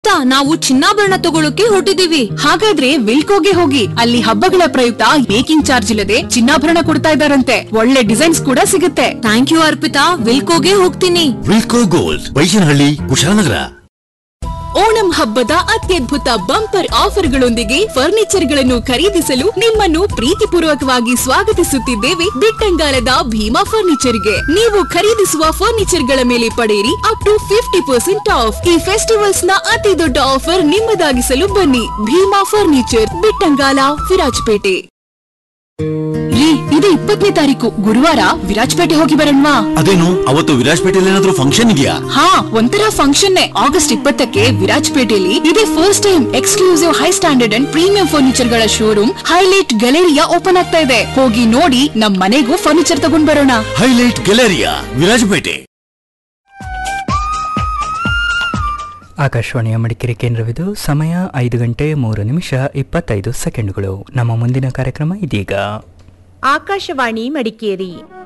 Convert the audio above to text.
ನಾವು ಚಿನ್ನಾಭರಣ ತಗೊಳ್ಳೋಕೆ ಹೊರಟಿದೀವಿ. ಹಾಗಾದ್ರೆ ವಿಲ್ಕೋಗೆ ಹೋಗಿ, ಅಲ್ಲಿ ಹಬ್ಬಗಳ ಪ್ರಯುಕ್ತ ಮೇಕಿಂಗ್ ಚಾರ್ಜ್ ಇಲ್ಲದೆ ಚಿನ್ನಾಭರಣ ಕೊಡ್ತಾ ಇದಾರಂತೆ. ಒಳ್ಳೆ ಡಿಸೈನ್ಸ್ ಕೂಡ ಸಿಗುತ್ತೆ. ಥ್ಯಾಂಕ್ ಯು ಅರ್ಪಿತಾ, ವಿಲ್ಕೋಗೆ ಹೋಗ್ತೀನಿ. ವಿಲ್ಕೋ ಗೋಲ್ಡ್, ಬೈಶನಹಳ್ಳಿ, ಕುಶಾಲನಗರ. ಓಣಂ ಹಬ್ಬದ ಅತ್ಯದ್ಭುತ ಬಂಪರ್ ಆಫರ್ಗಳೊಂದಿಗೆ ಫರ್ನಿಚರ್ಗಳನ್ನು ಖರೀದಿಸಲು ನಿಮ್ಮನ್ನು ಪ್ರೀತಿಪೂರ್ವಕವಾಗಿ ಸ್ವಾಗತಿಸುತ್ತಿದ್ದೇವೆ ಬಿಟ್ಟಂಗಾಲದ ಭೀಮಾ ಫರ್ನಿಚರ್ಗೆ. ನೀವು ಖರೀದಿಸುವ ಫರ್ನಿಚರ್ಗಳ ಮೇಲೆ ಪಡೆಯಿರಿ ಅಪ್ ಟು 50% ಆಫ್. ಈ ಫೆಸ್ಟಿವಲ್ಸ್ ನ ಅತಿ ದೊಡ್ಡ ಆಫರ್ ನಿಮ್ಮದಾಗಿಸಲು ಬನ್ನಿ. ಭೀಮಾ ಫರ್ನಿಚರ್, ಬಿಟ್ಟಂಗಾಲ, ವಿರಾಜಪೇಟೆ. ಇದು 20ನೇ ತಾರೀಕು ಗುರುವಾರ ವಿರಾಜಪೇಟೆ ಹೋಗಿ ಬರೋಣವಾ? ಅದೇನು ಅವತ್ತು ವಿರಾಜಪೇಟೆಯಲ್ಲಿ ಏನಾದ್ರೂ ಫಂಕ್ಷನ್ ಇದೆಯಾ? ಹಾ, ಒಂಥರ ಫಂಕ್ಷನ್. ಆಗಸ್ಟ್ 20ಕ್ಕೆ ವಿರಾಜಪೇಟೆಯಲ್ಲಿ ಇದೇ first time exclusive high standard and premium furniture ಗಳ ಶೋರೂಮ್ ಹೈಲೈಟ್ ಗ್ಯಾಲರಿಯಾ ಓಪನ್ ಆಗ್ತಾ ಇದೆ. ಹೋಗಿ ನೋಡಿ ನಮ್ ಮನೆಗೂ ಫರ್ನಿಚರ್ ತಗೊಂಡ್ ಬರೋಣ. Highlight Galleria, Virajpet. ಆಕಾಶವಾಣಿಯ ಮಡಿಕೇರಿ ಕೇಂದ್ರವಿದು. ಸಮಯ 5:03:25. ನಮ್ಮ ಮುಂದಿನ ಕಾರ್ಯಕ್ರಮ ಇದೀಗ. ಆಕಾಶವಾಣಿ ಮಡಿಕೇರಿ